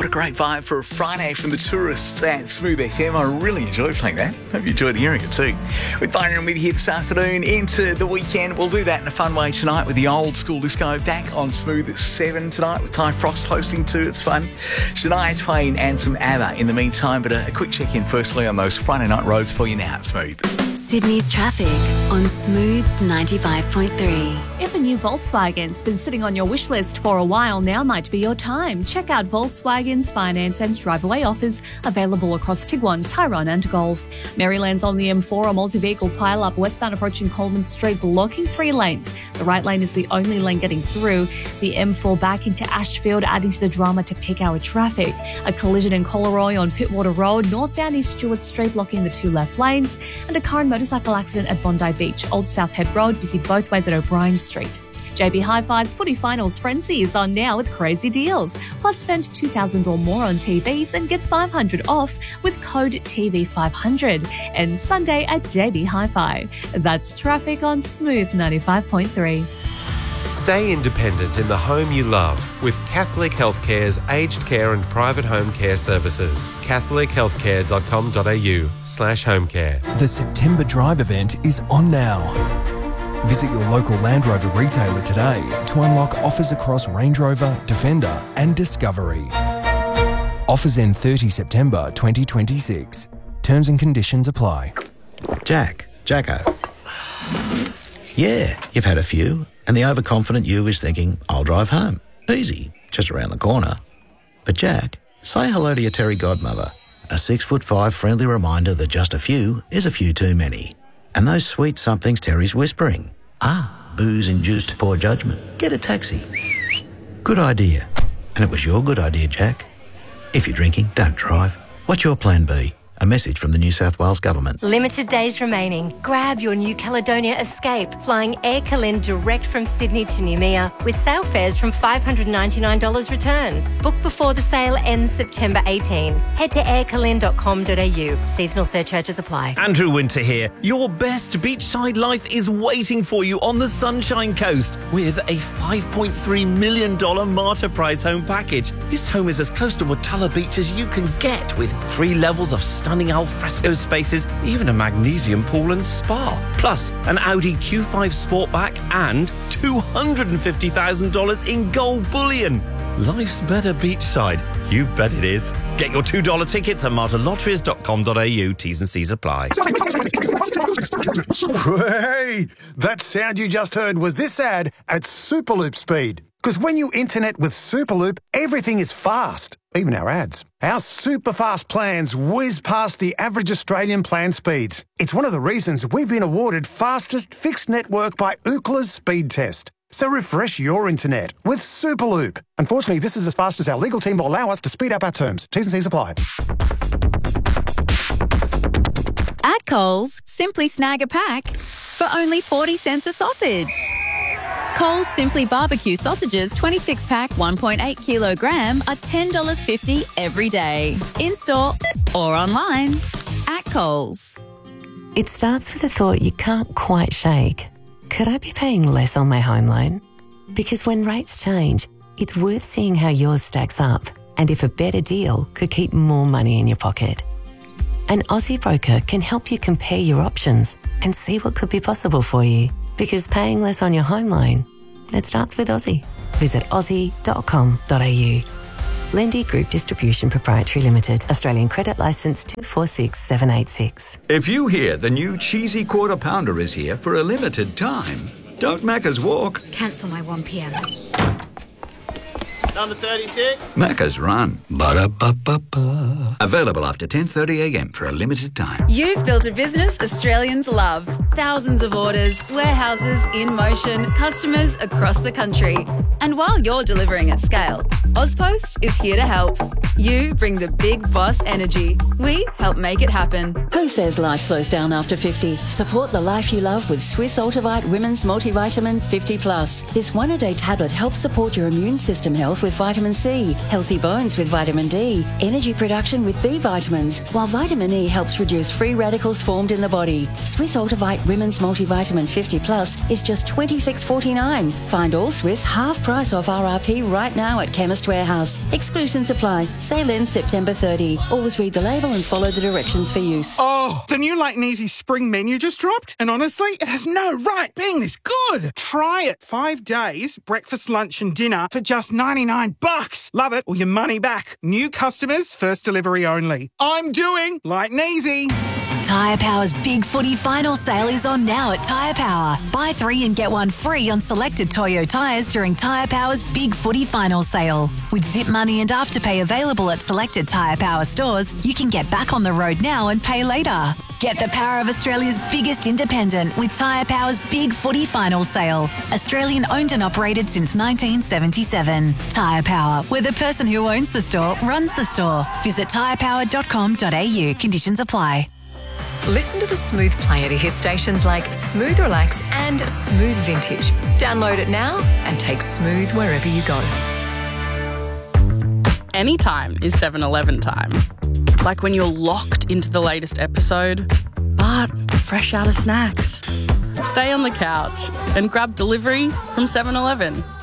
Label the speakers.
Speaker 1: a great vibe for a Friday from the Tourists at Smooth FM. I really enjoyed playing that. Hope you enjoyed hearing it too. With Byron and Mitty here this afternoon into the weekend. We'll do that in a fun way tonight with the old school disco back on Smooth at 7 tonight with Ty Frost hosting too. It's fun. Shania Twain and some ABBA in the meantime. But a quick check-in firstly on those Friday night roads for you now at Smooth.
Speaker 2: Sydney's traffic on Smooth 95.3.
Speaker 3: If a new Volkswagen's been sitting on your wish list for a while, now might be your time. Check out Volkswagen's finance and drive-away offers available across Tiguan, Tyrone and Golf. Maryland's on the M4, a multi-vehicle pile-up westbound approaching Coleman Street, blocking 3 lanes. The right lane is the only lane getting through. The M4 back into Ashfield, adding to the drama to peak hour traffic. A collision in Collaroy on Pittwater Road, northbound East Stewart Street, blocking the 2 left lanes. And a car and motorcycle accident at Bondi Beach. Old South Head Road, busy both ways at O'Brien Street. JB Hi-Fi's Footy Finals Frenzy is on now with crazy deals. Plus spend $2,000 or more on TVs and get $500 off with code TV500. And Sunday at JB Hi-Fi. That's traffic on Smooth 95.3.
Speaker 4: Stay independent in the home you love with Catholic Healthcare's aged care and private home care services. catholichealthcare.com.au/homecare.
Speaker 5: The September Drive event is on now. Visit your local Land Rover retailer today to unlock offers across Range Rover, Defender and Discovery. Offers end 30 September 2026. Terms and conditions apply.
Speaker 6: Jacko. Yeah, you've had a few, and the overconfident you is thinking, I'll drive home. Easy, just around the corner. But Jack, say hello to your Terry godmother. A 6'5" friendly reminder that just a few is a few too many. And those sweet somethings Terry's whispering. Booze-induced poor judgment. Get a taxi. Good idea. And it was your good idea, Jack. If you're drinking, don't drive. What's your plan B? A message from the New South Wales Government.
Speaker 7: Limited days remaining. Grab your New Caledonia Escape, flying Air Calen direct from Sydney to Noumea with sale fares from $599 return. Book before the sale ends September 18. Head to aircalen.com.au. Seasonal surcharges apply.
Speaker 8: Andrew Winter here. Your best beachside life is waiting for you on the Sunshine Coast with a $5.3 million Marta Price home package. This home is as close to Watala Beach as you can get with 3 levels of stunning alfresco spaces, even a magnesium pool and spa. Plus, an Audi Q5 Sportback and $250,000 in gold bullion. Life's better beachside. You bet it is. Get your $2 tickets at martalotteries.com.au. T's and C's apply.
Speaker 9: Hey, that sound you just heard was this ad at Superloop speed. Because when you internet with Superloop, everything is fast, even our ads. Our super fast plans whiz past the average Australian plan speeds. It's one of the reasons we've been awarded fastest fixed network by Ookla's speed test. So refresh your internet with Superloop. Unfortunately, this is as fast as our legal team will allow us to speed up our terms. T's and C's apply.
Speaker 10: At Coles, simply snag a pack for only 40 cents a sausage. Coles Simply Barbecue sausages 26-pack 1.8 kilogram are $10.50 every day. In-store or online. At Coles.
Speaker 11: It starts with a thought you can't quite shake. Could I be paying less on my home loan? Because when rates change, it's worth seeing how yours stacks up and if a better deal could keep more money in your pocket. An Aussie broker can help you compare your options and see what could be possible for you. Because paying less on your home loan, it starts with Aussie. Visit aussie.com.au. Lendi Group Distribution Proprietary Limited. Australian Credit Licence 246786.
Speaker 12: If you hear the new cheesy quarter pounder is here for a limited time, don't Macca's walk.
Speaker 13: Cancel my 1 p.m.
Speaker 14: Number 36.
Speaker 12: Macca's run. Ba-da-ba-ba-ba. Available after 10:30 a.m. for a limited time.
Speaker 3: You've built a business Australians love. Thousands of orders, warehouses in motion, customers across the country. And while you're delivering at scale, Ozpost is here to help. You bring the big boss energy. We help make it happen.
Speaker 15: Who says life slows down after 50? Support the life you love with Swiss Ultivite Women's Multivitamin 50+. This one-a-day tablet helps support your immune system health with with vitamin C, healthy bones with vitamin D, energy production with B vitamins, while vitamin E helps reduce free radicals formed in the body. Swiss Ultivite Women's Multivitamin 50 Plus is just $26.49. Find all Swiss half price off RRP right now at Chemist Warehouse. Exclusions apply. Sale ends September 30. Always read the label and follow the directions for use.
Speaker 13: Oh, the new Light and Easy spring menu just dropped, and honestly, it has no right being this good. Try it. 5 days, breakfast, lunch and dinner for just $99. Love it or your money back. New customers, first delivery only. I'm doing Light and Easy.
Speaker 14: Tyre Power's Big Footy Final Sale is on now at Tyre Power. Buy 3 and get 1 free on selected Toyo tyres during Tyre Power's Big Footy Final Sale. With Zip Money and Afterpay available at selected Tyre Power stores, you can get back on the road now and pay later. Get the power of Australia's biggest independent with Tyre Power's Big Footy Final Sale. Australian owned and operated since 1977. Tyre Power, where the person who owns the store runs the store. Visit tyrepower.com.au. Conditions apply.
Speaker 16: Listen to the Smooth player to hear stations like Smooth Relax and Smooth Vintage. Download it now and take Smooth wherever you go.
Speaker 17: Anytime is 7-Eleven time. Like when you're locked into the latest episode, but fresh out of snacks. Stay on the couch and grab delivery from 7-Eleven.